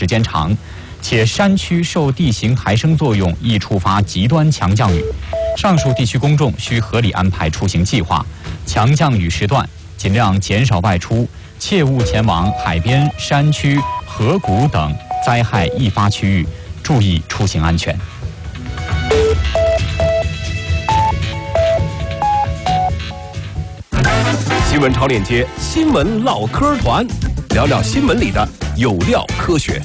间长，且山区受地形抬升作用，易触发极端强降雨。上述地区公众需合理安排出行计划，强降雨时段尽量减少外出，切勿前往海边、山区、河谷等灾害易发区域，注意出行安全。 新闻超链接，新闻唠嗑团，聊聊新闻里的有料科学。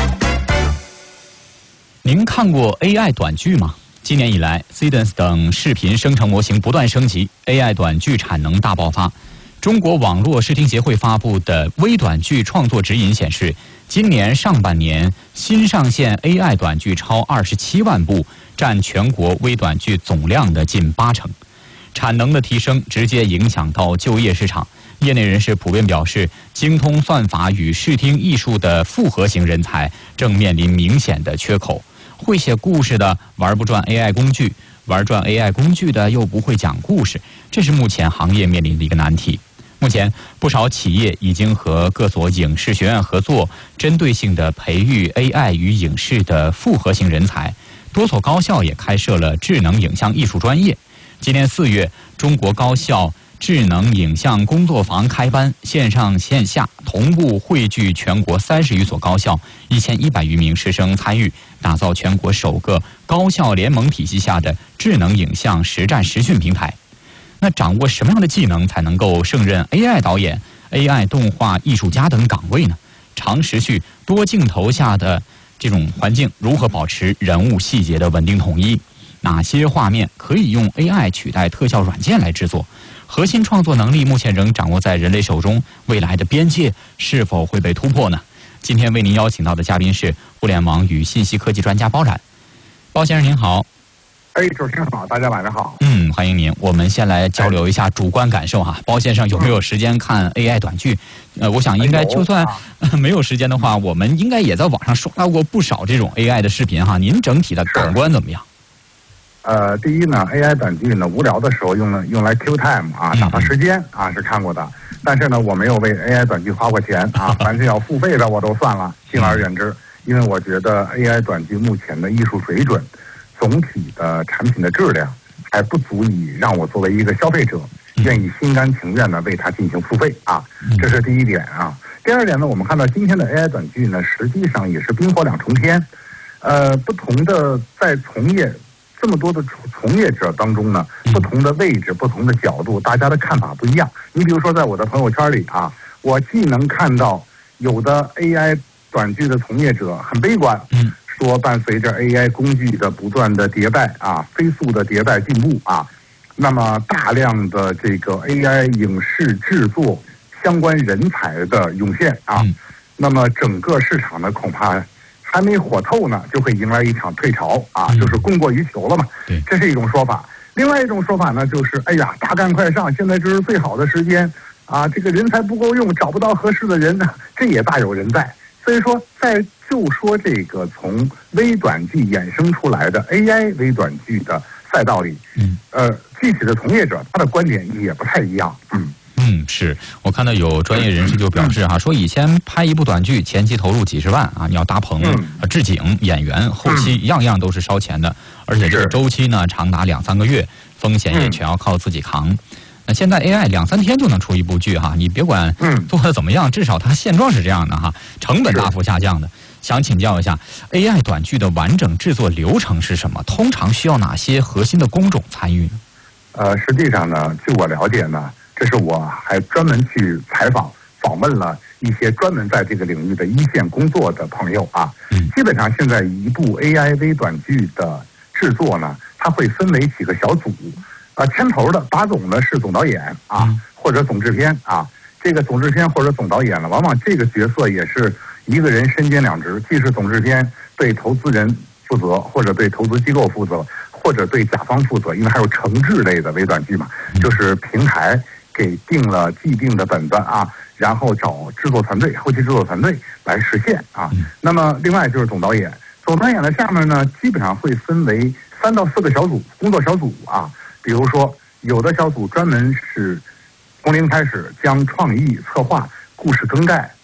您看过 AI 短剧吗？今年以来 ，Cadence 等视频生成模型不断升级 ，AI 短剧产能大爆发。中国网络视听协会发布的微短剧创作指引显示，今年上半年新上线 AI 短剧超27万部，占全国微短剧总量的近80%。产能的提升直接影响到就业市场，业内人士普遍表示，精通算法与视听艺术的复合型人才正面临明显的缺口。会写故事的玩不转 AI 工具，玩转 AI 工具的又不会讲故事，这是目前行业面临的一个难题。目前，不少企业已经和各所影视学院合作，针对性地培育 AI 与影视的复合型人才。多所高校也开设了智能影像艺术专业。今年4月，中国高校智能影像工作坊开班，线上线下同步汇聚全国30余所高校，1100余名师生参与，打造全国首个高校联盟体系下的智能影像实战实训平台。那掌握什么样的技能才能够胜任 AI 导演、AI 动画艺术家等岗位呢？长时序多镜头下的这种环境如何保持人物细节的稳定统一？哪些画面可以用 AI 取代特效软件来制作？核心创作能力目前仍掌握在人类手中，未来的边界是否会被突破呢？今天为您邀请到的嘉宾是互联网与信息科技专家包冉。包先生您好。 主持人好，大家晚上好。 欢迎您。我们先来交流一下主观感受哈。包先生有没有时间看 AI 短剧？我想应该就算没有时间的话，我们应该也在网上刷过不少这种 AI 的视频哈。您整体的感官怎么样？ 第一呢 ，AI 短剧呢，无聊的时候用来 Q time 啊，打发时间啊，是看过的。但是呢，我没有为 AI 短剧花过钱啊，凡是要付费的我都算了，敬而远之。因为我觉得 AI 短剧目前的艺术水准，总体的产品的质量还不足以让我作为一个消费者愿意心甘情愿的为它进行付费啊，这是第一点啊。第二点呢，我们看到今天的 AI 短剧呢，实际上也是冰火两重天，不同的在从业这么多的从业者当中呢，不同的位置、不同的角度，大家的看法不一样。你比如说，在我的朋友圈里啊，我既能看到有的 AI 短剧的从业者很悲观，说伴随着 AI 工具的不断的迭代啊，飞速的迭代进步啊，那么大量的这个 AI 影视制作相关人才的涌现啊，那么整个市场呢恐怕还没火透呢，就会迎来一场退潮啊，就是供过于求了嘛。这是一种说法。另外一种说法呢，就是哎呀，大干快上，现在这是最好的时间啊，这个人才不够用，找不到合适的人呢，这也大有人在。所以说，就说这个从微短剧衍生出来的 AI 微短剧的赛道里，具体的从业者他的观点也不太一样， 是我看到有专业人士就表示哈，说以前拍一部短剧前期投入几十万啊，你要搭棚、置景、演员、后期样样都是烧钱的，而且这个周期呢长达2-3个月，风险也全要靠自己扛。那现在 AI 2-3天就能出一部剧哈，你别管做的怎么样，至少它现状是这样的哈，成本大幅下降的。想请教一下 ，AI 短剧的完整制作流程是什么？通常需要哪些核心的工种参与呢？ 实际上呢，据我了解呢，这是我还专门去访问了一些专门在这个领域的一线工作的朋友啊。基本上现在一部 AI 微短剧的制作呢，它会分为几个小组。牵头的把总呢是总导演啊，或者总制片啊。这个总制片或者总导演呢，往往这个角色也是一个人身兼两职，既是总制片对投资人负责，或者对投资机构负责，或者对甲方负责，因为还有承制类的微短剧嘛，就是平台给定了既定的本子啊，然后找制作团队、后期制作团队来实现啊。那么另外就是总导演，总导演的下面呢，基本上会分为3到4个小组工作小组啊。比如说，有的小组专门是从零开始将创意、策划、故事更改、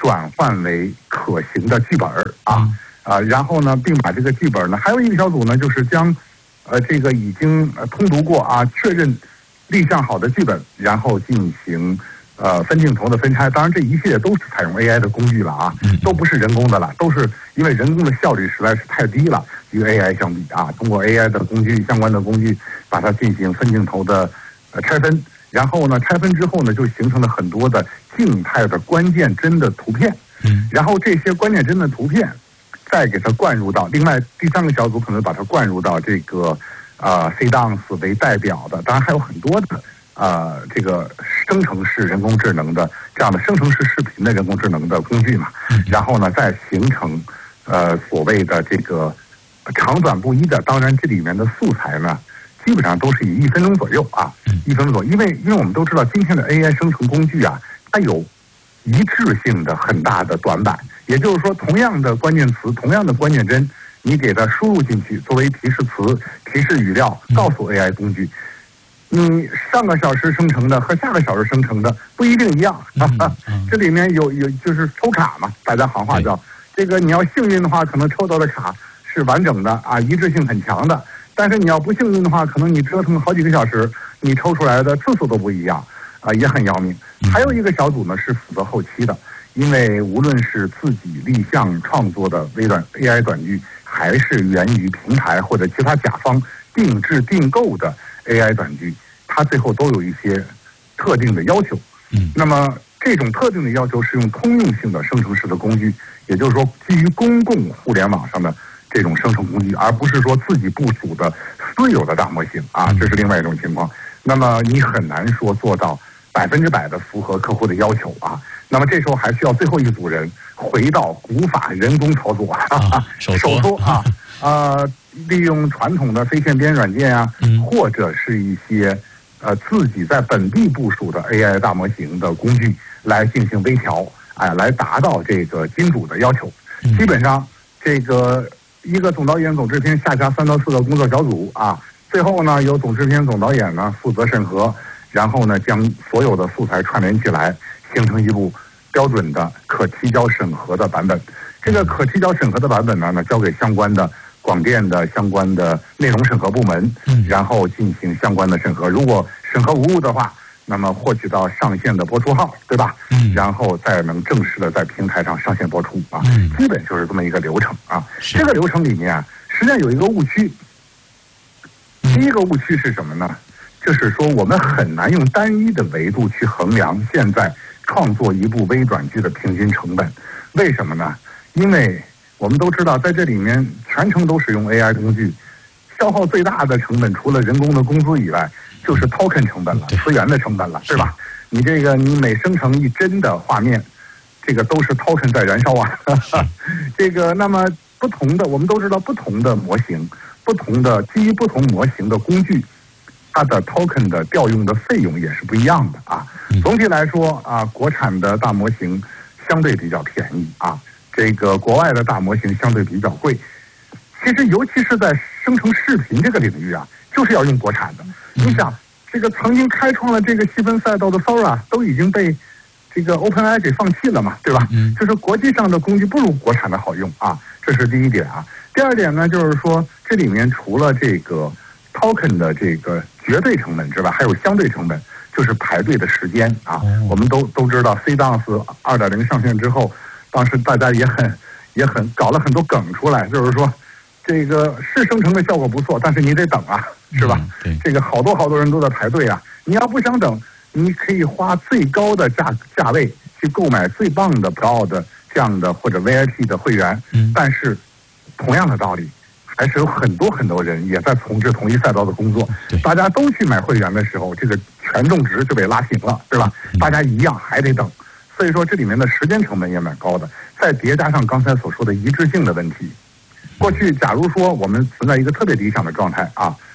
转换为可行的剧本然后呢，并把这个剧本呢，还有一个小组呢，就是将这个已经通读过确认立项好的剧本，然后进行分镜头的分拆。当然，这一系列都是采用 AI 的工具了都不是人工的了，都是因为人工的效率实在是太低了，与 AI 相比通过 AI 的工具相关的工具，把它进行分镜头的拆分，然后呢，拆分之后呢，就形成了很多的静态的关键帧的图片，然后这些关键帧的图片再给它灌入到另外第三个小组可能把它灌入到这个CDance 为代表的，当然还有很多的这个生成式人工智能的这样的生成式视频的人工智能的工具嘛，然后呢再形成所谓的这个长短不一的，当然这里面的素材呢基本上都是以1分钟左右1分钟左右，因为我们都知道今天的 AI 生成工具它有一致性的很大的短板，也就是说同样的关键词同样的关键帧，你给它输入进去作为提示词提示语料告诉 AI 工具，你上个小时生成的和下个小时生成的不一定一样这里面有就是抽卡嘛，大家行话叫这个，你要幸运的话可能抽到的卡是完整的一致性很强的，但是你要不幸运的话，可能你折腾好几个小时，你抽出来的次数都不一样也很要命。还有一个小组呢是负责后期的，因为无论是自己立项创作的微短 AI 短剧，还是源于平台或者其他甲方定制订购的 AI 短剧，它最后都有一些特定的要求。那么这种特定的要求是用通用性的生成式的工具，也就是说基于公共互联网上的这种生成工具，而不是说自己部署的私有的大模型这是另外一种情况。那么你很难说做到100%的符合客户的要求那么这时候还需要最后一组人回到古法人工操作手搓利用传统的非线编软件或者是一些自己在本地部署的 AI 大模型的工具来进行微调来达到这个金主的要求。基本上这个一个总导演总制片下辖3到4个工作小组最后呢由总制片总导演呢负责审核，然后呢将所有的素材串联起来，形成一部标准的可提交审核的版本。这个可提交审核的版本呢交给相关的广电的相关的内容审核部门，然后进行相关的审核。如果审核无误的话，那么获取到上线的播出号，对吧？然后再能正式的在平台上上线播出基本就是这么一个流程这个流程里面实际上有一个误区。第一个误区是什么呢？就是说我们很难用单一的维度去衡量现在创作一部微短剧的平均成本。为什么呢？因为我们都知道在这里面全程都使用 AI 工具，消耗最大的成本除了人工的工资以外就是 token 成本了，资源的成本了，对吧？你这个你每生成1帧的画面，这个都是 token 在燃烧这个那么不同的我们都知道不同的模型，不同的基于不同模型的工具，它的 token 的调用的费用也是不一样的总体来说国产的大模型相对比较便宜这个国外的大模型相对比较贵。其实尤其是在生成视频这个领域就是要用国产的。你想这个曾经开创了这个细分赛道的 Sora 都已经被这个 OpenAI 给放弃了嘛，对吧？就是国际上的工具不如国产的好用这是第一点第二点呢，就是说这里面除了这个 token 的这个绝对成本之外，还有相对成本，就是排队的时间我们都知道 CDance 2.0 上线之后，当时大家也很搞了很多梗出来，就是说这个是生成的效果不错，但是你得等是吧？这个好多人都在排队你要不想等，你可以花最高的价位去购买最棒的 Pro 的这样的或者 VIP 的会员但是同样的道理，还是有很多人也在从事同一赛道的工作，大家都去买会员的时候，这个权重值就被拉平了，对吧？大家一样还得等，所以说这里面的时间成本也蛮高的，再叠加上刚才所说的一致性的问题。过去假如说我们存在一个特别理想的状态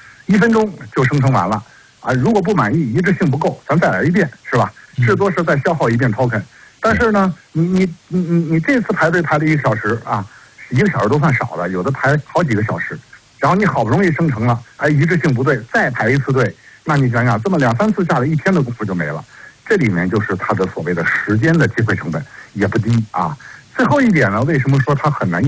1分钟就生成完了如果不满意，一致性不够，咱再来一遍，是吧？至多是再消耗一遍 token。但是呢，你这次排队排了1个小时1个小时都算少的，有的排好几个小时，然后你好不容易生成了，一致性不对，再排一次队，那你想想，这么2、3次下来，1天的功夫就没了。这里面就是它的所谓的时间的机会成本， 也不低啊。最后一点呢，为什么说它很难